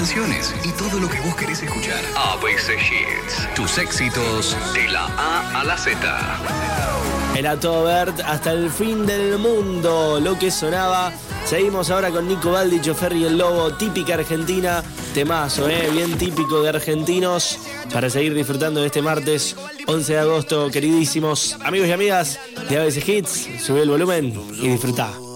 canciones y todo lo que vos querés escuchar. ABC Hits. Tus éxitos de la A a la Z. Era todo Bert hasta el fin del mundo, lo que sonaba. Seguimos ahora con Nico Baldi, Chofer y el Lobo, típica argentina, temazo, bien típico de argentinos, para seguir disfrutando de este martes 11 de agosto, queridísimos amigos y amigas de ABC Hits. Sube el volumen y disfrutá.